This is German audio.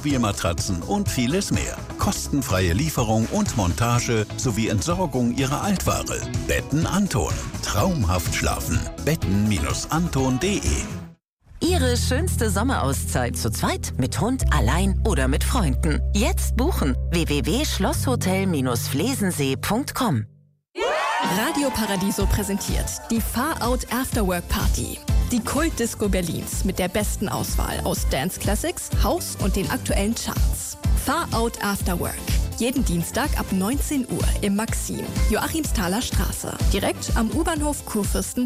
Mobilmatratzen und vieles mehr. Kostenfreie Lieferung und Montage sowie Entsorgung Ihrer Altware. Betten Anton. Traumhaft schlafen. betten-anton.de. Ihre schönste Sommerauszeit zu zweit, mit Hund, allein oder mit Freunden. Jetzt buchen. www.schlosshotel-flesensee.com. Radio Paradiso präsentiert die Far Out Afterwork Party. Die Kult-Disco Berlins mit der besten Auswahl aus Dance Classics, House und den aktuellen Charts. Far Out Afterwork. Jeden Dienstag ab 19 Uhr im Maxim, Joachimsthaler Straße. Direkt am U-Bahnhof Kurfürsten